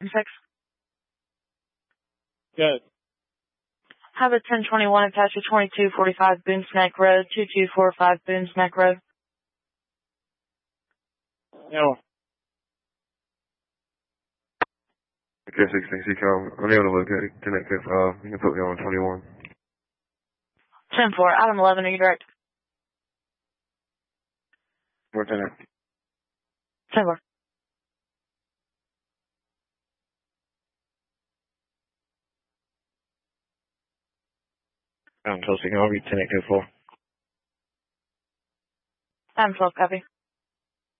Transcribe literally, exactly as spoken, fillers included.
Six. Good. Have a ten twenty-one attached to twenty-two forty-five Boone's Neck Road, two two four five Boone's Neck Road. No. Okay, sixteen, C com. I'm able to locate ten eight five. You can put me on twenty-one. ten four, Adam eleven, are you direct? Lieutenant. ten four. I'm Tulsi. I'll be ten eight two four. Adam twelve, copy.